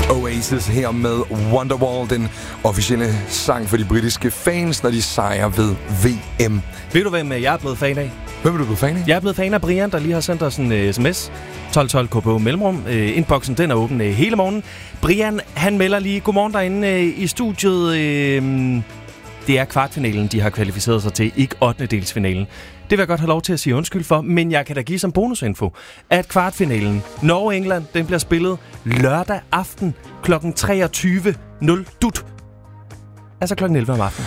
Oasis her med Wonderwall, den officielle sang for de britiske fans, når de sejrer ved VM. Ved du, hvem jeg er blevet fan af? Hvem er du blevet fan af? Jeg er blevet fan af Brian, der lige har sendt os en sms. 1212 KPO Mellemrum. Inboxen, den er åben hele morgen. Brian, han melder lige godmorgen derinde i studiet. Det er kvartfinalen, de har kvalificeret sig til, ikke 8. Det vil jeg godt have lov til at sige undskyld for, men jeg kan da give som bonusinfo, at kvartfinalen Norge-England, den bliver spillet lørdag aften kl. 23.00 dut. Altså kl. 11 om aftenen.